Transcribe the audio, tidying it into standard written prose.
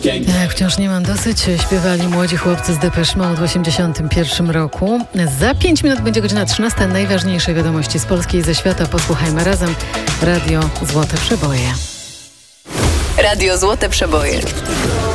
Tak, wciąż nie mam dosyć. Śpiewali młodzi chłopcy z Depeche Mode w 1981 roku. Za 5 minut będzie godzina 13. Najważniejsze wiadomości z Polski i ze świata. Posłuchajmy razem. Radio Złote Przeboje. Radio Złote Przeboje.